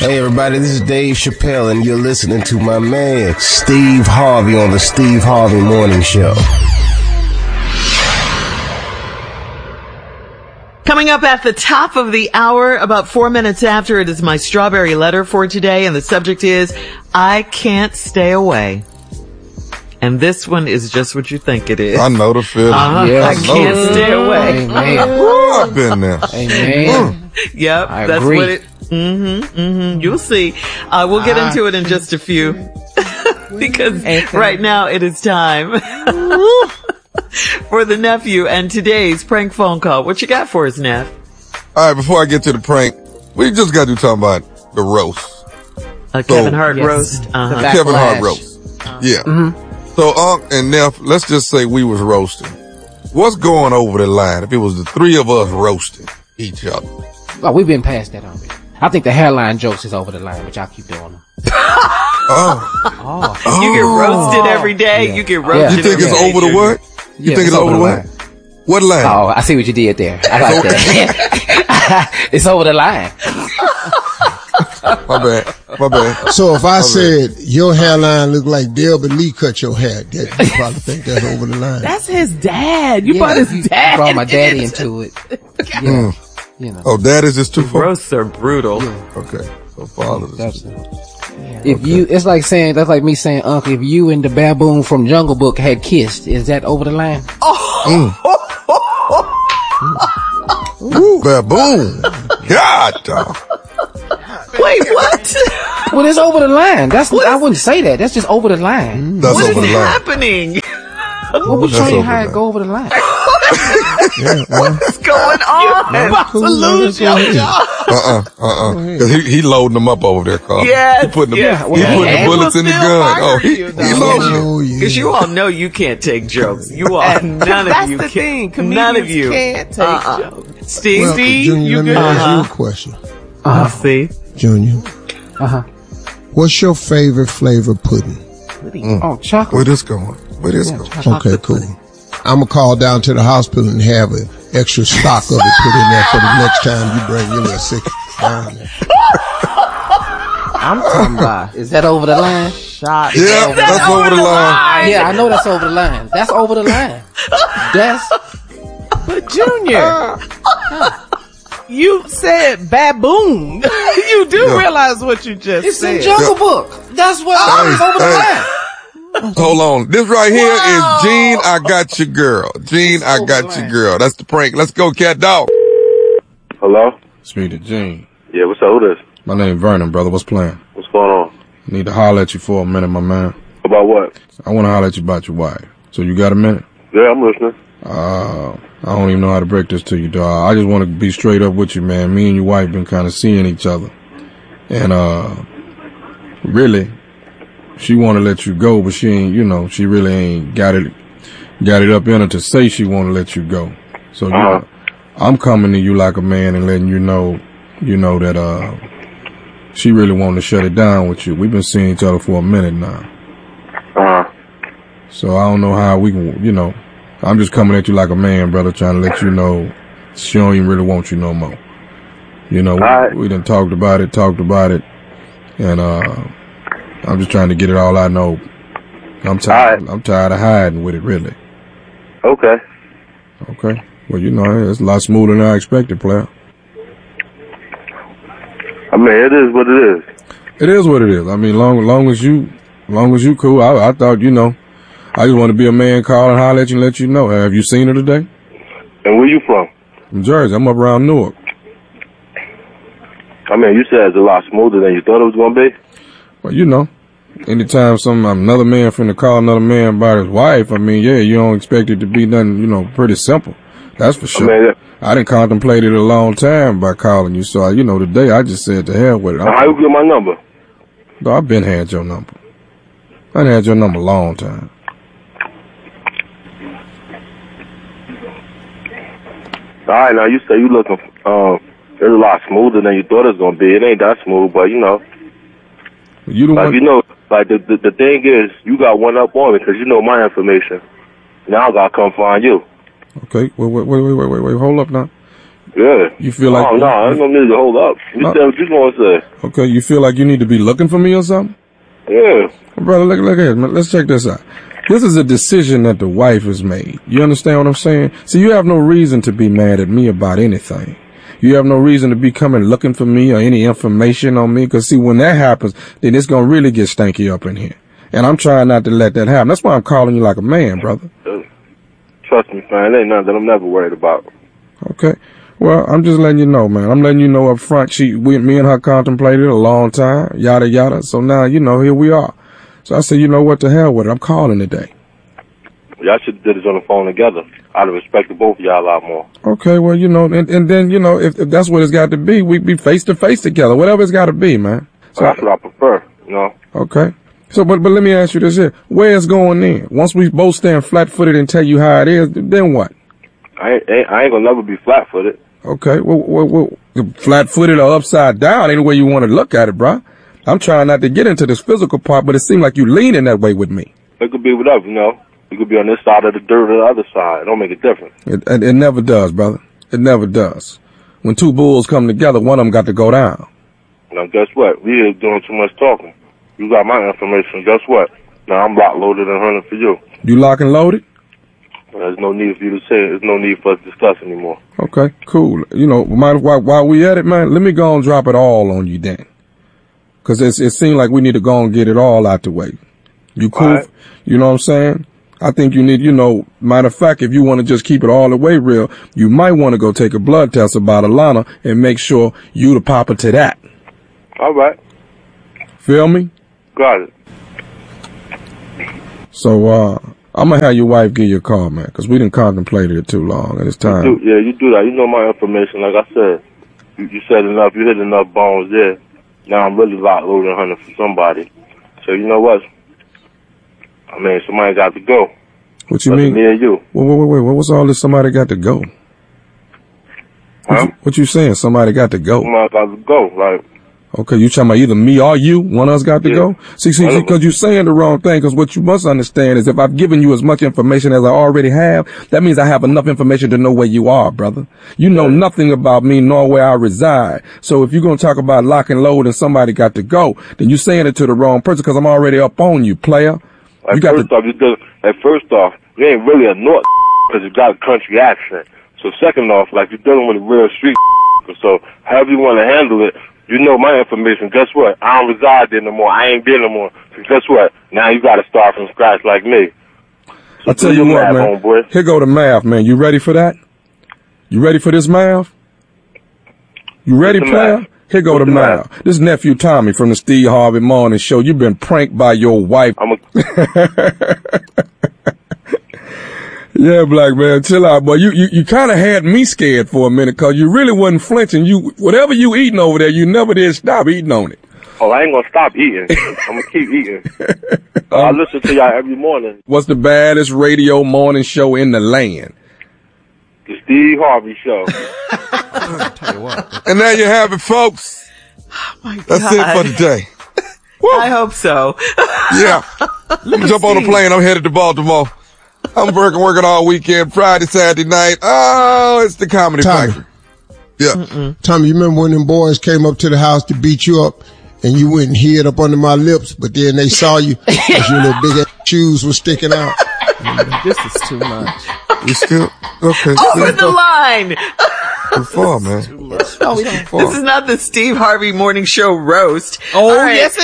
Hey everybody, this is Dave Chappelle and you're listening to my man Steve Harvey on the Steve Harvey Morning Show. Coming up at the top of the hour, about 4 minutes after, it is my strawberry letter for today, and the subject is, I can't stay away. And this one is just what you think it is. I know the feeling. Yes. I can't stay away. Amen. I've been there. Amen. Yep, I that's agree. what it. You'll see. We'll get into it in just a few, because right now it is time for the nephew and today's prank phone call. What you got for us, Neff? All right, before I get to the prank, we just got to talk about the roast. Kevin Hart Yes. roast. The Kevin Hart backlash. roast. Yeah. So, and Neff, let's just say we was roasting. What's going over the line if it was the three of us roasting each other? Oh, we've been past that already. I think the hairline jokes is over the line, but y'all keep doing them. You get roasted every day. Yeah. You get roasted. You think every it's day, over the Junior. what? You think it's over the what? What line? Oh, I see what you did there. I like that. It's over the line. My bad. So if I said your hairline looked like Delbert Lee cut your hair, you probably think that's over the line. That's his dad. You brought his You dad. brought my daddy into it. Yeah. You know. Oh, that is just too far? Roasts are brutal. Okay. So fathers. That's it. If you, it's like saying, that's like me saying, Uncle, if you and the baboon from Jungle Book had kissed, is that over the line? Baboon. God, dog. Wait, what? Well, it's over the line. I wouldn't say that. That's just over the line. That's What is over the line. happening? Well, we That's show you over how the it go over the line. What's going on? Cause he loading them up over there, Carl. Yes, He putting the, yes, he putting yes. the bullets in the Still gun. fire Oh, he you, though. loading you. Oh, yeah. Because you all know you can't take jokes. You all, none of That's you the thing. can. None of you. Comedians can't take jokes. Steve, Well, Junior, you let me good? ask you a question. See? Junior, Uh-huh. what's your favorite flavor pudding? Oh, chocolate. Where this going? Where this going? Okay, cool. I'm going to call down to the hospital and have an extra stock of it put in there for the next time you bring your little sick down there. I'm talking about, is that over the line? Shot. Yeah, that's over the line. Yeah, I know that's over the line. That's over the line. That's, But Junior, you said baboon. You do Yeah. realize what you just it's said. in Jungle Book. That's what it's over the line. Hold on. This right here is Gene, I got your girl. Gene, I got your girl. That's the prank. Let's go, cat dog. Hello? Speak to Gene. Yeah, what's up? Who this? My name Vernon, brother. What's playing? What's going on? Need to holler at you for a minute, my man. About what? I want to holler at you about your wife. So you got a minute? Yeah, I'm listening. I don't even know how to break this to you, dog. I just want to be straight up with you, man. Me and your wife been kind of seeing each other. And, really, she want to let you go, but she ain't, she really ain't got it up in her to say she want to let you go. So, I'm coming to you like a man and letting you know that, she really wanted to shut it down with you. We've been seeing each other for a minute now. So I don't know how we can, I'm just coming at you like a man, brother, trying to let you know she don't even really want you no more. We done talked about it, and I'm just trying to get it all I know. I'm tired of hiding with it, really. Okay. Okay. Well, it's a lot smoother than I expected, player. I mean, it is what it is. It is what it is. I mean, long as you cool, I thought, I just want to be a man, call and holler at you and let you know. Have you seen her today? And where you from? From Jersey. I'm up around Newark. I mean, you said it's a lot smoother than you thought it was going to be. Well, anytime another man finna call another man about his wife, I mean, yeah, you don't expect it to be nothing, pretty simple. That's for sure. I mean, I done contemplated a long time by calling you, so, today I just said to hell with it. how you get my number? No, I've been had your number. I done had your number a long time. All right, now you say you looking, it's a lot smoother than you thought it was going to be. It ain't that smooth, but, You the like, one. the thing is, you got one up on me because you know my information. Now I got to come find you. Okay, wait, hold up now. Yeah. You feel like... Oh, no, I ain't gonna need to hold up. You said what you gonna say. Okay, you feel like you need to be looking for me or something? Yeah. Brother, look here. Let's check this out. This is a decision that the wife has made. You understand what I'm saying? So you have no reason to be mad at me about anything. You have no reason to be coming looking for me or any information on me. Because, see, when that happens, then it's going to really get stanky up in here. And I'm trying not to let that happen. That's why I'm calling you like a man, brother. Trust me, man. It ain't nothing that I'm never worried about. Okay. Well, I'm just letting you know, man. I'm letting you know up front. Me and her contemplated a long time, yada, yada. So now, here we are. So I said, you know what, the hell with it. I'm calling today. Y'all should have did this on the phone together. I'd have respected both of y'all a lot more. Okay, well, and then, if that's what it's got to be, we be face to face together, whatever it's got to be, man. So that's what I prefer, Okay. So, but let me ask you this here. Where it's going in? Once we both stand flat-footed and tell you how it is, then what? I ain't gonna never be flat-footed. Okay. Well, flat-footed or upside down, any way you want to look at it, bro. I'm trying not to get into this physical part, but it seems like you leaning that way with me. It could be whatever, It could be on this side of the dirt or the other side. It don't make a difference. It never does, brother. It never does. When two bulls come together, one of them got to go down. Now, guess what? We ain't doing too much talking. You got my information. Guess what? Now, I'm locked, loaded, and hunting for you. You lock and loaded? There's no need for you to say it. There's no need for us to discuss anymore. Okay, cool. While we at it, man, let me go and drop it all on you then. Because it seems like we need to go and get it all out the way. You cool? Right. You know what I'm saying? I think you need, matter of fact, if you want to just keep it all the way real, you might want to go take a blood test about Alana and make sure you the papa to that. All right. Feel me? Got it. So, I'm going to have your wife give you a call, man, because we didn't contemplate it too long, and it's time. You do that. You know my information. Like I said, you said enough. You hit enough bones there. Now I'm really locked, loaded, and hunting for somebody. So you know what? I mean, somebody got to go. What you mean? Me and you. Wait. What's all this somebody got to go? Huh? What you saying? Somebody got to go? Somebody got to go. Like. Okay, you talking about either me or you? One of us got to go? See, because you're saying the wrong thing, because what you must understand is if I've given you as much information as I already have, that means I have enough information to know where you are, brother. You know nothing about me nor where I reside. So if you're going to talk about lock and load and somebody got to go, then you're saying it to the wrong person because I'm already up on you, player. First off, you ain't really a North because you got a country accent. So second off, like you're dealing with a real street. So however you want to handle it, you know my information. Guess what? I don't reside there no more. I ain't there no more. So guess what? Now you got to start from scratch like me. So I tell you what, man. Homeboy. Here go the math, man. You ready for that? You ready for this math? You ready, player? Math? Here go the math. This nephew Tommy from the Steve Harvey Morning Show. You've been pranked by your wife. Yeah, black man, chill out, boy. You kind of had me scared for a minute because you really wasn't flinching. Whatever you eating over there, you never did stop eating on it. Oh, I ain't gonna stop eating. I'm gonna keep eating. I listen to y'all every morning. What's the baddest radio morning show in the land? The Steve Harvey Show. Tell you what. And there you have it, folks. Oh my God. That's it for today. I hope so. Yeah. I'm jump on the plane. I'm headed to Baltimore. I'm working all weekend, Friday, Saturday night. Oh, it's the Comedy Factory. Yeah. Tommy, you remember when them boys came up to the house to beat you up and you went and hid up under my lips, but then they saw you because your little big ass shoes were sticking out? This is too much. You still? Okay. Over the line. Too far, man. This is not the Steve Harvey Morning Show roast. Oh, right. Yes,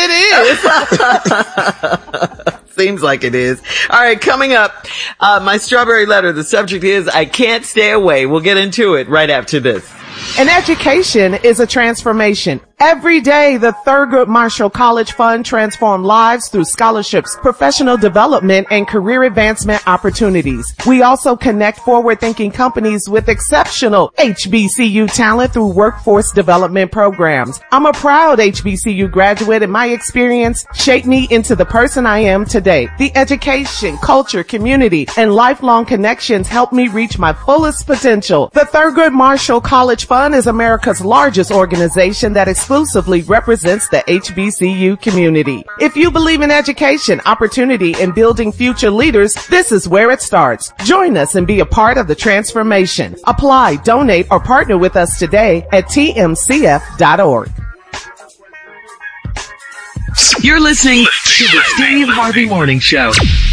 it is. Seems like it is. All right, coming up, my strawberry letter. The subject is, I can't stay away. We'll get into it right after this. An education is a transformation. Every day, the Thurgood Marshall College Fund transforms lives through scholarships, professional development, and career advancement opportunities. We also connect forward-thinking companies with exceptional HBCU talent through workforce development programs. I'm a proud HBCU graduate, and my experience shaped me into the person I am today. The education, culture, community, and lifelong connections helped me reach my fullest potential. The Thurgood Marshall College Fund is America's largest organization that exclusively represents the HBCU community. If you believe in education, opportunity, and building future leaders, this is where it starts. Join us and be a part of the transformation. Apply, donate, or partner with us today at tmcf.org. You're listening to the Steve Harvey Morning Show.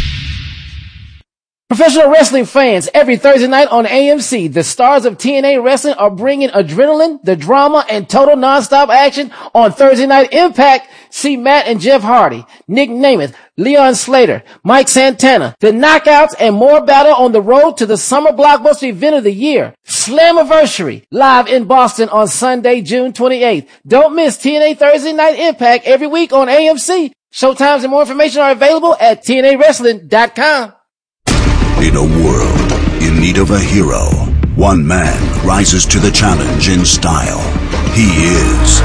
Professional wrestling fans, every Thursday night on AMC, the stars of TNA Wrestling are bringing adrenaline, the drama, and total nonstop action on Thursday Night Impact. See Matt and Jeff Hardy, Nick Namath, Leon Slater, Mike Santana, the Knockouts, and more battle on the road to the summer blockbuster event of the year, Slammiversary, live in Boston on Sunday, June 28th. Don't miss TNA Thursday Night Impact every week on AMC. Showtimes and more information are available at TNAWrestling.com. In a world in need of a hero, one man rises to the challenge in style. He is...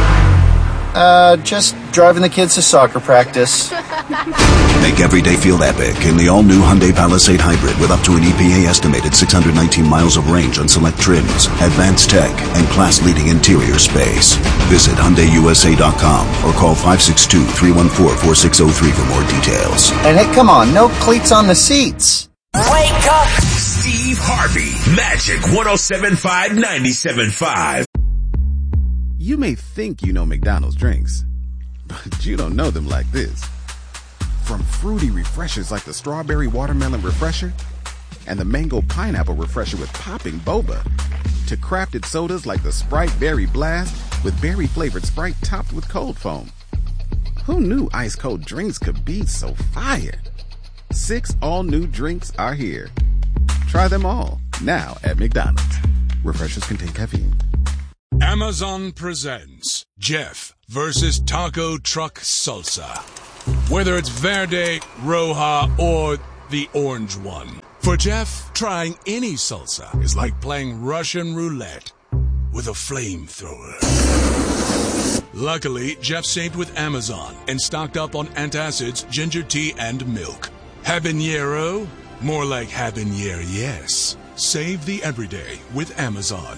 just driving the kids to soccer practice. Make every day feel epic in the all-new Hyundai Palisade Hybrid with up to an EPA-estimated 619 miles of range on select trims, advanced tech, and class-leading interior space. Visit HyundaiUSA.com or call 562-314-4603 for more details. And hey, come on, no cleats on the seats. Wake up! Steve Harvey, Magic 107.5, 97.5. You may think you know McDonald's drinks, but you don't know them like this. From fruity refreshers like the Strawberry Watermelon Refresher and the Mango Pineapple Refresher with popping boba, to crafted sodas like the Sprite Berry Blast with berry-flavored Sprite topped with cold foam. Who knew ice-cold drinks could be so fire? 6 all-new drinks are here. Try them all, now at McDonald's. Refreshers contain caffeine. Amazon presents Jeff versus Taco Truck Salsa. Whether it's Verde, Roja, or the orange one. For Jeff, trying any salsa is like playing Russian roulette with a flamethrower. Luckily, Jeff saved with Amazon and stocked up on antacids, ginger tea, and milk. Habanero? More like habanero, yes. Save the everyday with Amazon.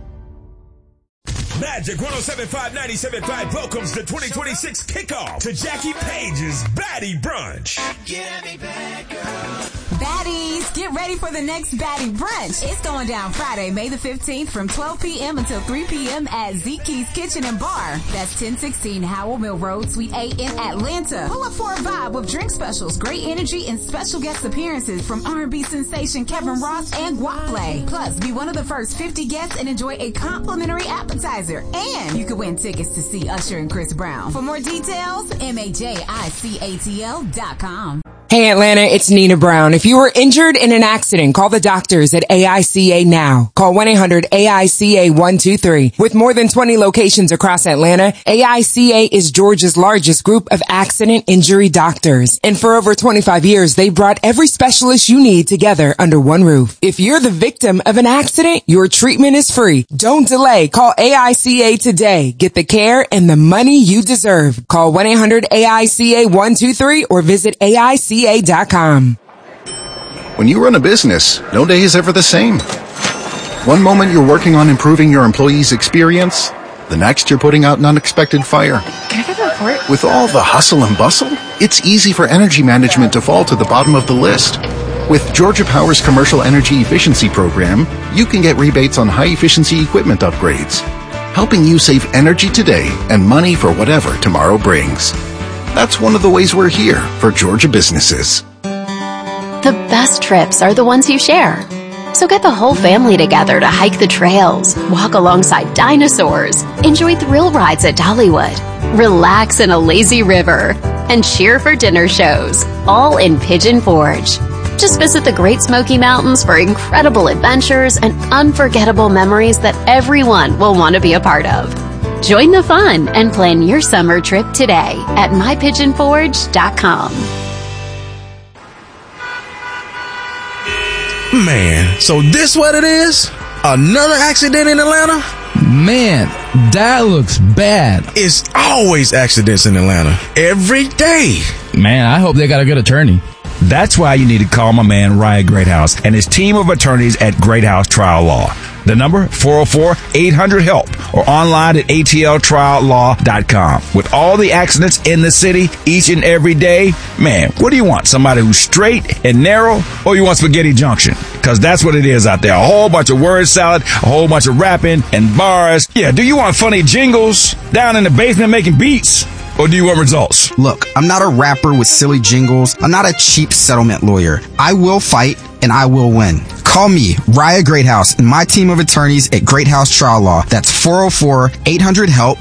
Magic 107.5, 97.5 welcomes the 2026 kickoff to Jackie Page's Baddie Brunch. Get me back, girl. Baddies, get ready for the next Baddie Brunch. It's going down Friday, May the 15th from 12 p.m. until 3 p.m. at Zeke's Kitchen and Bar. That's 1016 Howell Mill Road, Suite A in Atlanta. Pull up for a vibe with drink specials, great energy, and special guest appearances from R&B sensation Kevin Ross and Guap Play. Plus, be one of the first 50 guests and enjoy a complimentary appetizer. And you could win tickets to see Usher and Chris Brown. For more details, MAJICATL.com. Hey Atlanta, it's Nina Brown. If you were injured in an accident, call the doctors at AICA now. Call 1-800-AICA-123. With more than 20 locations across Atlanta, AICA is Georgia's largest group of accident injury doctors. And for over 25 years, they brought every specialist you need together under one roof. If you're the victim of an accident, your treatment is free. Don't delay. Call AICA today. Get the care and the money you deserve. Call 1-800-AICA-123 or visit AICA.com. When you run a business, no day is ever the same. One moment you're working on improving your employees' experience, the next you're putting out an unexpected fire. Can I get a report? With all the hustle and bustle, it's easy for energy management to fall to the bottom of the list. With Georgia Power's Commercial Energy Efficiency Program, you can get rebates on high-efficiency equipment upgrades, helping you save energy today and money for whatever tomorrow brings. That's one of the ways we're here for Georgia businesses. The best trips are the ones you share. So get the whole family together to hike the trails, walk alongside dinosaurs, enjoy thrill rides at Dollywood, relax in a lazy river, and cheer for dinner shows, all in Pigeon Forge. Just visit the Great Smoky Mountains for incredible adventures and unforgettable memories that everyone will want to be a part of. Join the fun and plan your summer trip today at mypigeonforge.com. Man, so this what it is? Another accident in Atlanta? Man, that looks bad. It's always accidents in Atlanta. Every day. Man, I hope they got a good attorney. That's why you need to call my man Ryan Greathouse and his team of attorneys at Greathouse Trial Law. The number, 404-800-HELP, or online at atltriallaw.com. With all the accidents in the city each and every day, man, what do you want? Somebody who's straight and narrow, or you want Spaghetti Junction? Because that's what it is out there. A whole bunch of word salad, a whole bunch of rapping and bars. Yeah, do you want funny jingles down in the basement making beats? Or do you want results? Look, I'm not a rapper with silly jingles. I'm not a cheap settlement lawyer. I will fight and I will win. Call me, Raya Greathouse, and my team of attorneys at Greathouse Trial Law. That's 404-800-HELP,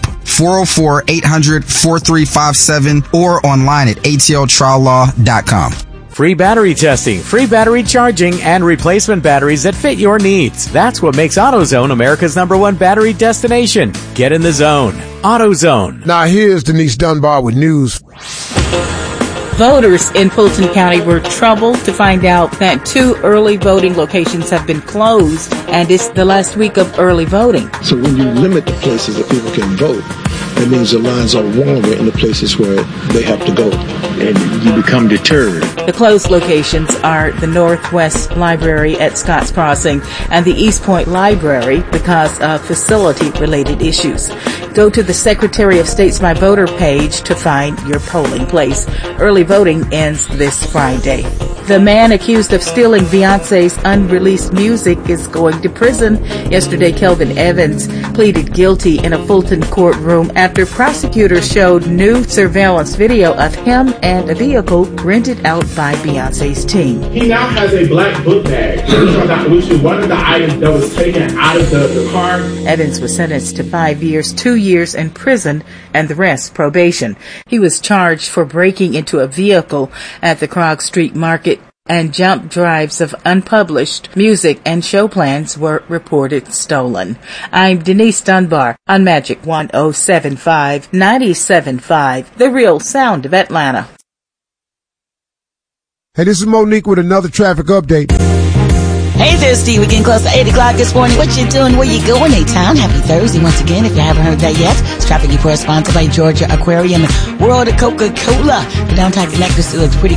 404-800-4357, or online at atltriallaw.com. Free battery testing, free battery charging, and replacement batteries that fit your needs. That's what makes AutoZone America's #1 battery destination. Get in the zone. AutoZone. Now here's Denise Dunbar with news. Voters in Fulton County were troubled to find out that 2 early voting locations have been closed, and it's the last week of early voting. So when you limit the places that people can vote, that means the lines are longer in the places where they have to go, and you become deterred. The closed locations are the Northwest Library at Scotts Crossing and the East Point Library because of facility-related issues. Go to the Secretary of State's My Voter page to find your polling place. Early voting ends this Friday. The man accused of stealing Beyonce's unreleased music is going to prison. Yesterday, Kelvin Evans pleaded guilty in a Fulton courtroom after prosecutors showed new surveillance video of him and a vehicle rented out by Beyonce's team. He now has a black book bag, which is one of the items that was taken out of the car. Evans was sentenced to 5 years, 2 years in prison, and the rest probation. He was charged for breaking into a vehicle at the Krog Street Market, and jump drives of unpublished music and show plans were reported stolen. I'm Denise Dunbar on Magic 107.5, 97.5, the real sound of Atlanta. Hey, this is Monique with another traffic update. Hey there, Steve. We're getting close to 8 o'clock this morning. What you doing? Where you going? A-Town. Happy Thursday once again. If you haven't heard that yet, it's Traffic Report sponsored by Georgia Aquarium, World of Coca-Cola. The downtown connectors looks pretty